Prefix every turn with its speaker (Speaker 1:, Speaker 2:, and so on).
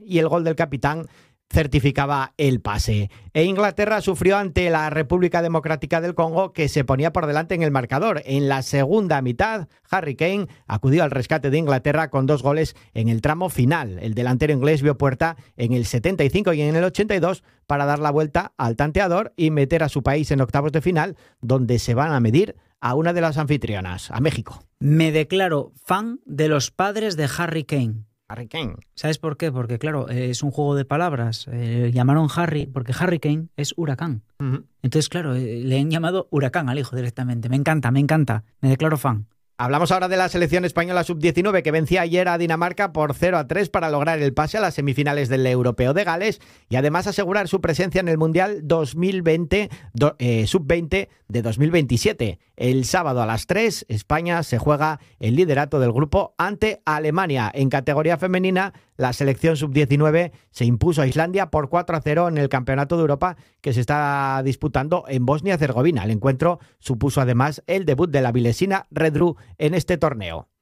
Speaker 1: y el gol del capitán certificaba el pase. E Inglaterra sufrió ante la República Democrática del Congo, que se ponía por delante en el marcador. En la segunda mitad, Harry Kane acudió al rescate de Inglaterra con 2 goles en el tramo final. El delantero inglés vio puerta en el 75 y en el 82 para dar la vuelta al tanteador y meter a su país en octavos de final, donde se van a medir a una de las anfitrionas, a México.
Speaker 2: Me declaro fan de los padres de Harry Kane.
Speaker 1: Harry Kane.
Speaker 2: ¿Sabes por qué? Porque, claro, es un juego de palabras. Llamaron Harry, porque Harry Kane es huracán.
Speaker 1: Uh-huh.
Speaker 2: Entonces, claro, le han llamado huracán al hijo directamente. Me encanta. Me declaro fan.
Speaker 1: Hablamos ahora de la selección española sub-19 que vencía ayer a Dinamarca por 0-3 para lograr el pase a las semifinales del Europeo de Gales y además asegurar su presencia en el Mundial 2020 sub-20 de 2027. El sábado a las 3, España se juega el liderato del grupo ante Alemania. En categoría femenina, la selección sub-19 se impuso a Islandia por 4-0 en el Campeonato de Europa que se está disputando en Bosnia y Herzegovina. El encuentro supuso además el debut de la vilesina Redru en este torneo.